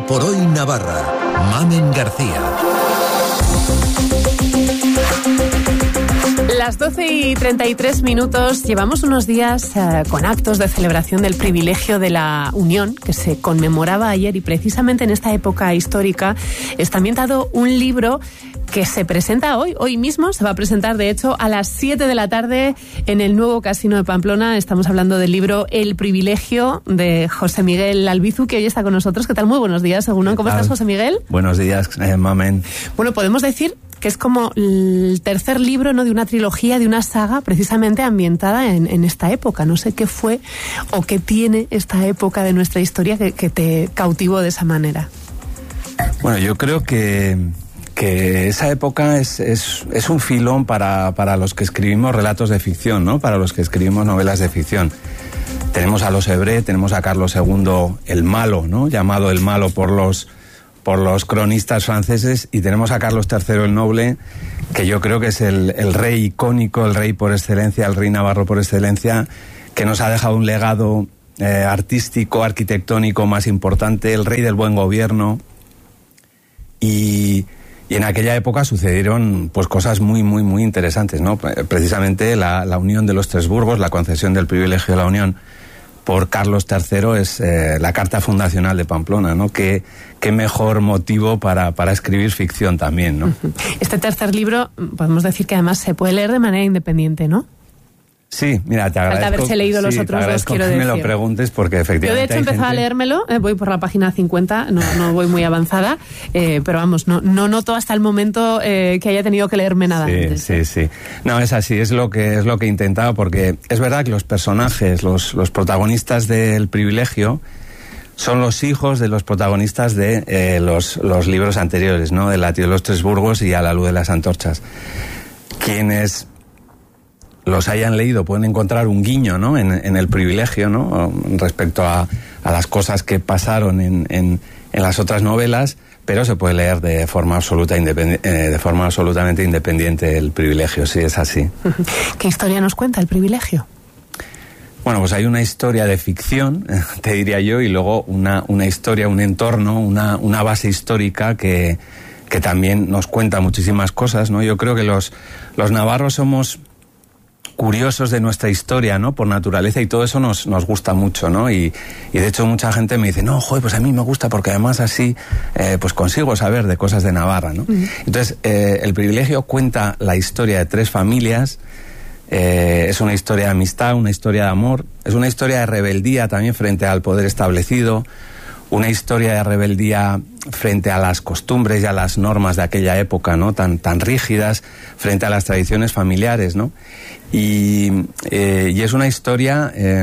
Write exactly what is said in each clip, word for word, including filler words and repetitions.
por Hoy Navarra. Mamen García. Las doce y treinta y tres minutos, llevamos unos días eh, con actos de celebración del privilegio de la Unión, que se conmemoraba ayer, y precisamente en esta época histórica está ambientado un libro que se presenta hoy, hoy mismo, se va a presentar de hecho a las siete de la tarde en el nuevo Casino de Pamplona. Estamos hablando del libro El privilegio de José Miguel Albizu, que hoy está con nosotros. ¿Qué tal? Muy buenos días, Egunon. ¿Cómo estás, José Miguel? Buenos días, eh, Mamen. Bueno, podemos decir que es como el tercer libro, ¿no?, de una trilogía, de una saga precisamente ambientada en, en esta época. No sé qué fue o qué tiene esta época de nuestra historia que, que te cautivó de esa manera. Bueno, yo creo que, que esa época es, es, es un filón para, para los que escribimos relatos de ficción, ¿no? Para los que escribimos novelas de ficción. Tenemos a los Hebré, tenemos a Carlos segundo el Malo, ¿no?, llamado el Malo por los por los cronistas franceses, y tenemos a Carlos tercero el Noble, que yo creo que es el, el rey icónico, el rey por excelencia, el rey navarro por excelencia, que nos ha dejado un legado eh, artístico, arquitectónico más importante, el rey del buen gobierno. Y, y en aquella época sucedieron pues cosas muy, muy, muy interesantes, ¿no? Precisamente la, la unión de los tres burgos, la concesión del privilegio de la Unión por Carlos tercero es eh, la carta fundacional de Pamplona, ¿no? Qué, qué mejor motivo para, para escribir ficción también, ¿no? Este tercer libro, podemos decir que además se puede leer de manera independiente, ¿no? Sí, mira, te agradezco. Falta haberse leído los sí, otros dos, quiero que decir. me lo preguntes porque efectivamente. Yo de hecho hay empezaba gente... a leérmelo, eh, voy por la página cincuenta, no, no voy muy avanzada, eh, pero vamos, no, no noto hasta el momento eh, que haya tenido que leerme nada sí, antes. Sí, sí, no, es así, es lo que es lo que he intentado, porque es verdad que los personajes, los, los protagonistas del privilegio son los hijos de los protagonistas de eh, los, los libros anteriores, ¿no? De La Tío de los Tres Burgos y A la Luz de las Antorchas. Quienes los hayan leído pueden encontrar un guiño, ¿no?, en, en el privilegio, ¿no?, respecto a, a las cosas que pasaron en, en, en las otras novelas, pero se puede leer de forma absoluta independ- eh, de forma absolutamente independiente el privilegio, sí, es así. ¿Qué historia nos cuenta el privilegio? Bueno, pues hay una historia de ficción, te diría yo, y luego una, una historia, un entorno, una, una base histórica que, que también nos cuenta muchísimas cosas, ¿no? Yo creo que los, los navarros somos curiosos de nuestra historia, ¿no?, por naturaleza, y todo eso nos, nos gusta mucho, ¿no? Y, y de hecho mucha gente me dice, no, joder, pues a mí me gusta porque además así eh, pues consigo saber de cosas de Navarra, ¿no? Uh-huh. Entonces, eh, el privilegio cuenta la historia de tres familias, eh, es una historia de amistad, una historia de amor, es una historia de rebeldía también frente al poder establecido, una historia de rebeldía frente a las costumbres y a las normas de aquella época, ¿no?, tan, tan rígidas, frente a las tradiciones familiares, ¿no? Y, eh, y es una historia, eh,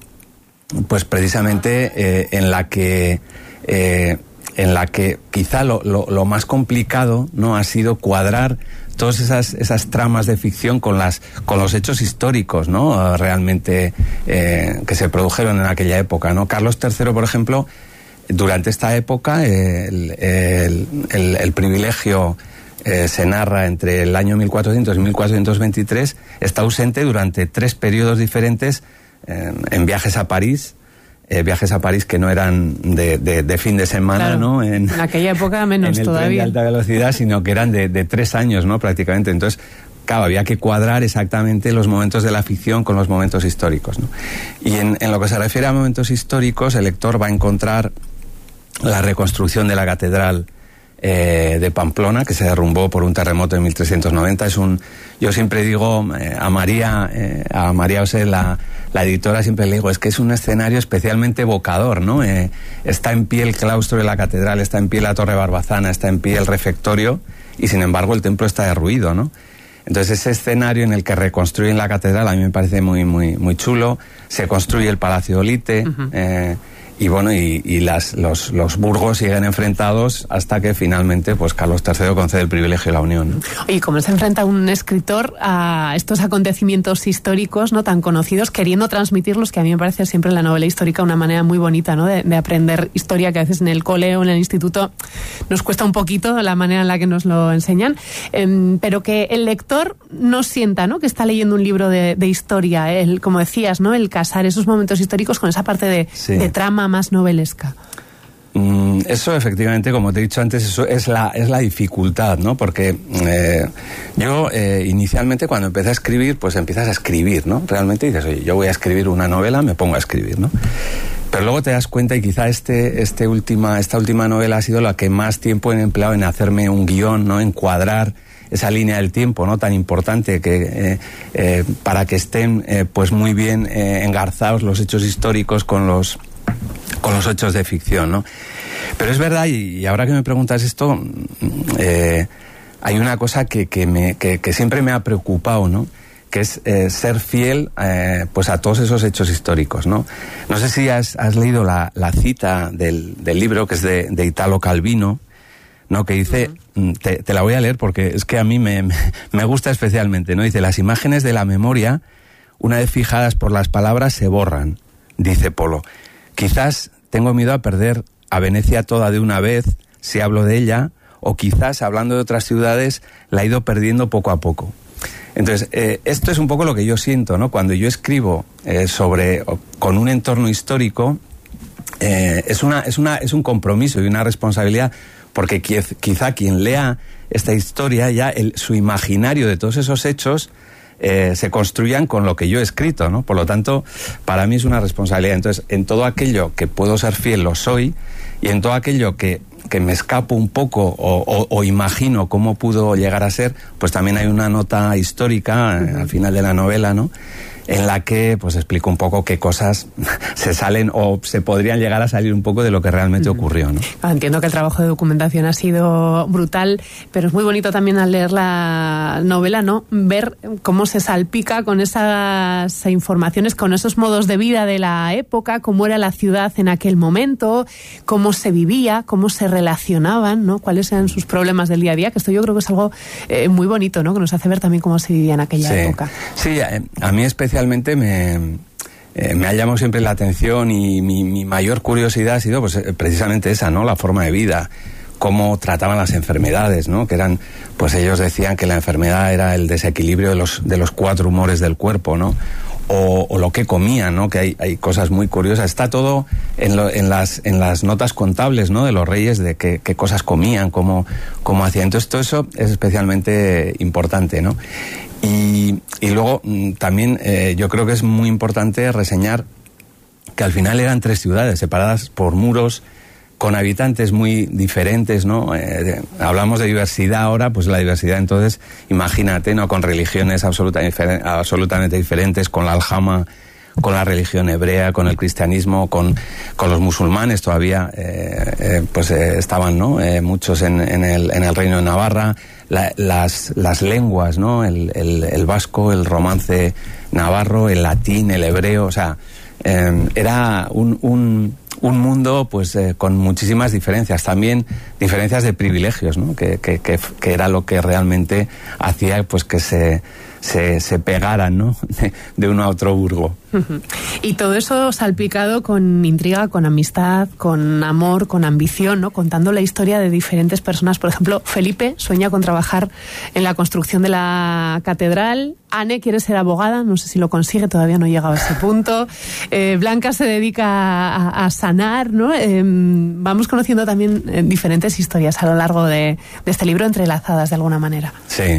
pues precisamente eh, en la que eh, en la que quizá lo, lo, lo más complicado, ¿no?, ha sido cuadrar todas esas, esas tramas de ficción con las con los hechos históricos, ¿no?, realmente eh, que se produjeron en aquella época, ¿no? Carlos tercero, por ejemplo, durante esta época el, el, el, el privilegio eh, se narra entre el año mil cuatrocientos y mil cuatrocientos veintitrés, está ausente durante tres periodos diferentes eh, en viajes a París, eh, viajes a París que no eran de, de, de fin de semana, claro, ¿no? En, en aquella época menos en el todavía. Tren de alta velocidad, sino que eran de, de tres años, ¿no?, prácticamente. Entonces, claro, había que cuadrar exactamente los momentos de la ficción con los momentos históricos, ¿no? Y en, en lo que se refiere a momentos históricos, el lector va a encontrar la reconstrucción de la catedral eh, de Pamplona, que se derrumbó por un terremoto en mil trescientos noventa. Es un, yo siempre digo eh, a María, eh, a María Osé, la, la editora, siempre le digo, es que es un escenario especialmente evocador, ¿no? Eh, está en pie el claustro de la catedral, está en pie la torre Barbazana, está en pie el refectorio, y sin embargo el templo está derruido, ¿no? Entonces ese escenario en el que reconstruyen la catedral a mí me parece muy, muy, muy chulo. Se construye el Palacio de Olite, uh-huh. eh, y bueno, y, y las, los, los burgos siguen enfrentados hasta que finalmente pues Carlos tercero concede el privilegio de la Unión, ¿no? Oye, ¿cómo se enfrenta un escritor a estos acontecimientos históricos, no tan conocidos, queriendo transmitirlos, que a mí me parece siempre en la novela histórica una manera muy bonita, ¿no?, de, de aprender historia, que a veces en el cole o en el instituto nos cuesta un poquito la manera en la que nos lo enseñan, eh, pero que el lector no sienta, ¿no?, que está leyendo un libro de, de historia, el, como decías, ¿no?, el casar esos momentos históricos con esa parte de, sí. de trama más novelesca. Mm, Eso efectivamente, como te he dicho antes, eso es la, es la dificultad, ¿no? Porque eh, yo eh, inicialmente cuando empecé a escribir, pues empiezas a escribir, ¿no? Realmente dices, oye, yo voy a escribir una novela, me pongo a escribir, ¿no? Pero luego te das cuenta y quizá este, este última, esta última novela ha sido la que más tiempo he empleado en hacerme un guión, ¿no? En cuadrar esa línea del tiempo, ¿no? Tan importante que eh, eh, para que estén eh, pues muy bien eh, engarzados los hechos históricos con los con los hechos de ficción, ¿no? Pero es verdad, y, y ahora que me preguntas esto, eh, hay una cosa que, que, me, que, que siempre me ha preocupado, ¿no? Que es eh, ser fiel eh, pues a todos esos hechos históricos, ¿no? No sé si has, has leído la, la cita del, del libro, que es de, de Italo Calvino, ¿no? Que dice, uh-huh. te, te la voy a leer porque es que a mí me, me gusta especialmente, ¿no? Dice, las imágenes de la memoria, una vez fijadas por las palabras, se borran, dice Polo. Quizás tengo miedo a perder a Venecia toda de una vez, si hablo de ella, o quizás, hablando de otras ciudades, la he ido perdiendo poco a poco. Entonces, eh, esto es un poco lo que yo siento, ¿no? Cuando yo escribo eh, sobre, con un entorno histórico, eh, es, una, es, una, es un compromiso y una responsabilidad, porque quizá quien lea esta historia, ya el, su imaginario de todos esos hechos eh, se construyan con lo que yo he escrito, ¿no? Por lo tanto, para mí es una responsabilidad. Entonces, en todo aquello que puedo ser fiel, lo soy, y en todo aquello que, que me escapo un poco o, o, o imagino cómo pudo llegar a ser, pues también hay una nota histórica eh, al final de la novela, ¿no? En la que pues explico un poco qué cosas se salen o se podrían llegar a salir un poco de lo que realmente ocurrió, ¿no? Entiendo que el trabajo de documentación ha sido brutal, pero es muy bonito también al leer la novela, ¿no? Ver cómo se salpica con esas informaciones, con esos modos de vida de la época, cómo era la ciudad en aquel momento, cómo se vivía, cómo se relacionaban, ¿no? Cuáles eran sus problemas del día a día, que esto yo creo que es algo eh, muy bonito, ¿no? Que nos hace ver también cómo se vivía en aquella sí. época. Sí, a, a mí especialmente Realmente me, eh, me ha llamado siempre la atención y mi, mi mayor curiosidad ha sido pues precisamente esa, ¿no? La forma de vida, cómo trataban las enfermedades, ¿no? Que eran, pues ellos decían que la enfermedad era el desequilibrio de los, de los cuatro humores del cuerpo, ¿no? O, o lo que comían, ¿no? Que hay, hay cosas muy curiosas. Está todo en, lo, en, las, en las notas contables, ¿no? De los reyes, de qué, qué cosas comían, cómo, cómo hacían. Entonces todo eso es especialmente importante, ¿no? Y, y luego también eh, yo creo que es muy importante reseñar que al final eran tres ciudades separadas por muros, con habitantes muy diferentes, ¿no? Eh, hablamos de diversidad ahora, pues la diversidad entonces, imagínate, ¿no? Con religiones absoluta, absolutamente diferentes, con la aljama, con la religión hebrea, con el cristianismo, con, con los musulmanes todavía, eh, eh, pues eh, estaban, ¿no? Eh, muchos en, en, el, en el Reino de Navarra, la, las, las lenguas, ¿no? El, el, el vasco, el romance navarro, el latín, el hebreo, o sea, eh, era un, un, un mundo pues eh, con muchísimas diferencias, también diferencias de privilegios, ¿no? Que, que, que, que era lo que realmente hacía pues que se Se, se pegaran, ¿no? De, de uno a otro burgo. Uh-huh. Y todo eso salpicado con intriga, con amistad, con amor, con ambición, ¿no? Contando la historia de diferentes personas. Por ejemplo, Felipe sueña con trabajar en la construcción de la catedral. Anne quiere ser abogada, no sé si lo consigue, todavía no he llegado a ese punto. Eh, Blanca se dedica a, a sanar, ¿no? Eh, vamos conociendo también eh, diferentes historias a lo largo de, de este libro, entrelazadas de alguna manera. Sí.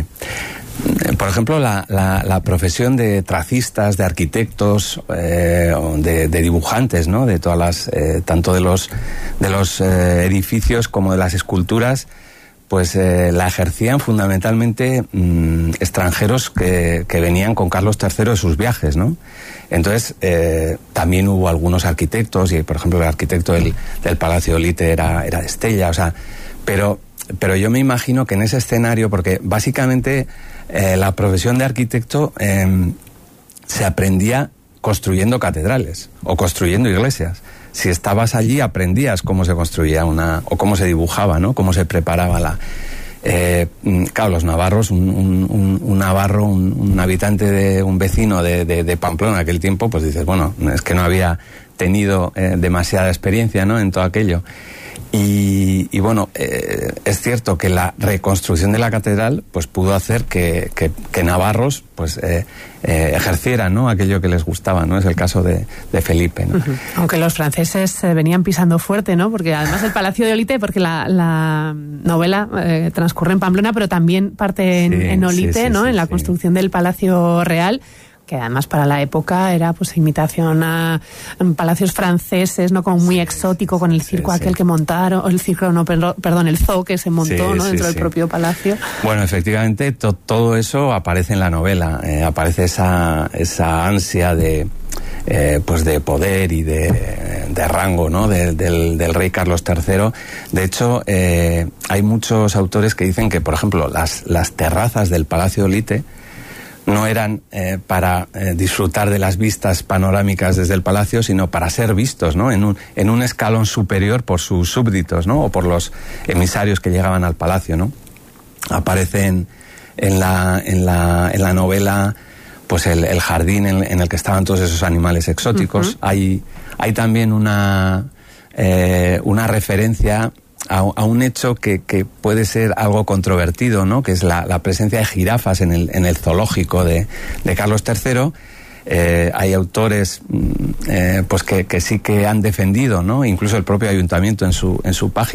Por ejemplo, la, la, la profesión de tracistas, de arquitectos, eh, de, de dibujantes, ¿no? De todas las, eh, tanto de los de los eh, edificios como de las esculturas, pues eh, la ejercían fundamentalmente mmm, extranjeros que, que venían con Carlos tercero de sus viajes, ¿no? Entonces eh, también hubo algunos arquitectos, y por ejemplo el arquitecto del, del Palacio de Olite era, era de Estella, o sea, pero pero yo me imagino que en ese escenario, porque básicamente eh, la profesión de arquitecto eh, se aprendía construyendo catedrales o construyendo iglesias. Si estabas allí aprendías cómo se construía una, o cómo se dibujaba, ¿no? Cómo se preparaba la... Eh, claro, los navarros, un, un, un navarro, un, un habitante de un vecino de, de, de Pamplona en aquel tiempo, pues dices, bueno, es que no había tenido eh, demasiada experiencia, ¿no? En todo aquello. Y, y bueno, eh, es cierto que la reconstrucción de la catedral pues pudo hacer que, que, que navarros pues eh, eh, ejercieran, ¿no?, aquello que les gustaba, ¿no? Es el caso de, de Felipe, ¿no? Uh-huh. Aunque los franceses eh, venían pisando fuerte, ¿no? Porque además el Palacio de Olite, porque la, la novela eh, transcurre en Pamplona, pero también parte en, sí, en Olite, sí, sí, ¿no? Sí, en la sí. construcción del Palacio Real, que además para la época era pues imitación a, a palacios franceses, ¿no? Como muy sí, exótico, con el circo sí, aquel sí. que montaron, o el circo, no, perdón, el zoo que se montó, sí, ¿no? Sí, dentro sí. del propio palacio. Bueno, efectivamente, to, todo eso aparece en la novela, eh, aparece esa, esa ansia de, eh, pues de poder y de, de rango, ¿no? De, del, del rey Carlos tercero. De hecho, eh, hay muchos autores que dicen que, por ejemplo, las, las terrazas del Palacio de Olite no eran eh, para eh, disfrutar de las vistas panorámicas desde el palacio, sino para ser vistos, ¿no? En un, en un escalón superior por sus súbditos, ¿no? O por los emisarios que llegaban al palacio, ¿no? Aparecen en la, en la, en la novela pues el, el jardín en, en el que estaban todos esos animales exóticos. Uh-huh. Hay, hay también una, eh, una referencia A, a un hecho que, que puede ser algo controvertido, ¿no? Que es la, la presencia de jirafas en el, en el zoológico de, de Carlos tercero. Eh, hay autores eh, pues que, que sí que han defendido, ¿no? Incluso el propio ayuntamiento en su, en su página